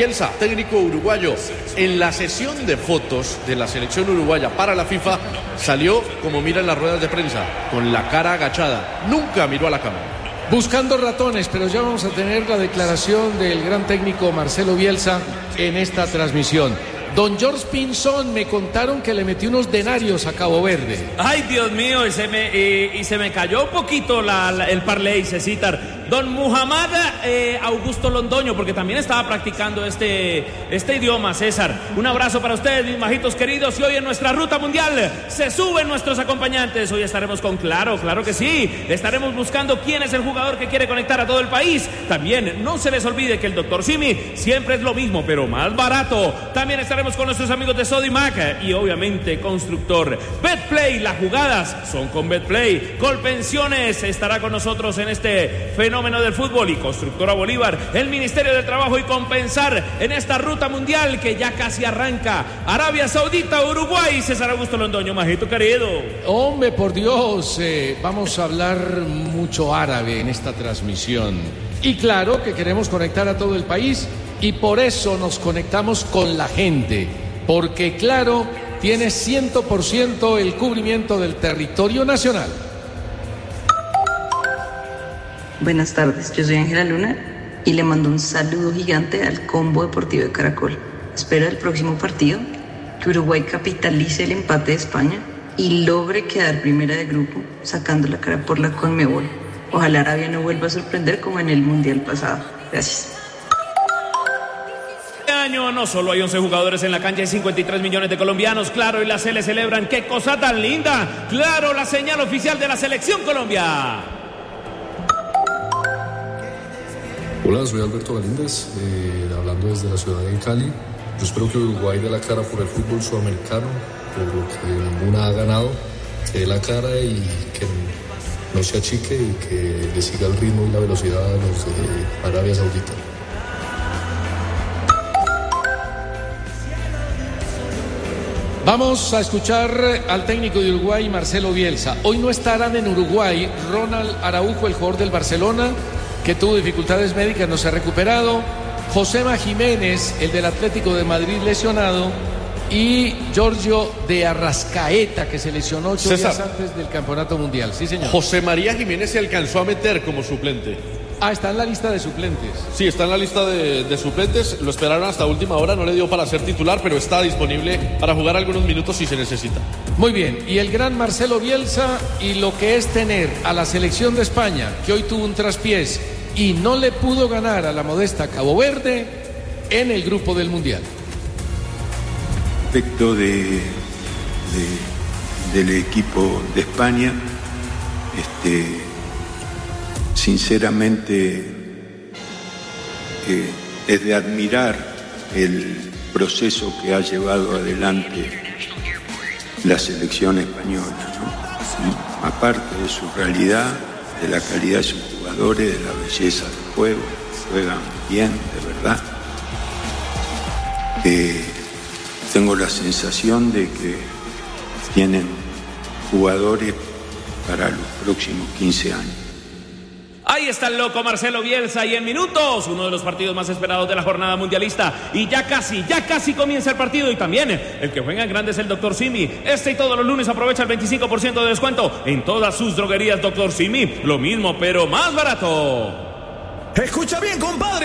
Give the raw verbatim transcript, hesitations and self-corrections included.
Bielsa, técnico uruguayo, en la sesión de fotos de la selección uruguaya para la FIFA, salió como mira en las ruedas de prensa, con la cara agachada. Nunca miró a la cámara. Buscando ratones, pero ya vamos a tener la declaración del gran técnico Marcelo Bielsa en esta transmisión. Don George Pinzón, me contaron que le metió unos denarios a Cabo Verde. Ay, Dios mío, y se me, y, y se me cayó un poquito la, la, el parley, Cecitar. Don Muhammad eh, Augusto Londoño, porque también estaba practicando este, este idioma, César. Un abrazo para ustedes, mis majitos queridos. Y hoy en nuestra ruta mundial se suben nuestros acompañantes. Hoy estaremos con Claro, claro que sí. Estaremos buscando quién es el jugador que quiere conectar a todo el país. También no se les olvide que el doctor Simi siempre es lo mismo, pero más barato. También estaremos con nuestros amigos de Sodimac y obviamente Constructor. Betplay, las jugadas son con Betplay. Colpensiones estará con nosotros en este fenómeno del fútbol y Constructora Bolívar, el Ministerio del Trabajo y Compensar en esta ruta mundial que ya casi arranca. Arabia Saudita, Uruguay. César Augusto Londoño, majito querido. Hombre, por Dios, eh, vamos a hablar mucho árabe en esta transmisión. Y claro que queremos conectar a todo el país y por eso nos conectamos con la gente, porque Claro tiene cien por ciento el cubrimiento del territorio nacional. Buenas tardes, yo soy Ángela Luna y le mando un saludo gigante al Combo Deportivo de Caracol. Espero el próximo partido que Uruguay capitalice el empate de España y logre quedar primera de grupo, sacando la cara por la Conmebol. Ojalá Arabia no vuelva a sorprender como en el Mundial pasado. Gracias. Este año no solo hay once jugadores en la cancha, hay cincuenta y tres millones de colombianos. Claro, y la Sele celebran. ¡Qué cosa tan linda! Claro, la señal oficial de la Selección Colombia. Hola, soy Alberto Galíndez, eh, hablando desde la ciudad de Cali. Yo espero que Uruguay dé la cara por el fútbol sudamericano, por lo que ninguna ha ganado, que dé la cara y que no se achique y que le siga el ritmo y la velocidad a los de Arabia Saudita. Vamos a escuchar al técnico de Uruguay, Marcelo Bielsa. Hoy no estarán en Uruguay Ronald Araujo, el jugador del Barcelona, que tuvo dificultades médicas, no se ha recuperado. Josema Jiménez, el del Atlético de Madrid, lesionado. Y Giorgio de Arrascaeta, que se lesionó ocho César, días antes del Campeonato Mundial. Sí, señor. José María Jiménez se alcanzó a meter como suplente. Ah, está en la lista de suplentes. Sí, está en la lista de, de suplentes. Lo esperaron hasta última hora, no le dio para ser titular, pero está disponible para jugar algunos minutos si se necesita. Muy bien, y el gran Marcelo Bielsa y lo que es tener a la selección de España, que hoy tuvo un traspiés y no le pudo ganar a la modesta Cabo Verde en el grupo del Mundial. Respecto de, de, del equipo de España, este, sinceramente eh, es de admirar el proceso que ha llevado adelante la selección española, ¿no? Aparte de su realidad, de la calidad de sus jugadores, de la belleza del juego, juegan bien, de verdad. Eh, tengo la sensación de que tienen jugadores para los próximos quince años. Ahí está el loco Marcelo Bielsa y en minutos uno de los partidos más esperados de la jornada mundialista y ya casi, ya casi comienza el partido y también el que juega en grande es el doctor Simi. Este y todos los lunes aprovecha el veinticinco por ciento de descuento en todas sus droguerías doctor Simi. Lo mismo pero más barato. Escucha bien, compadre.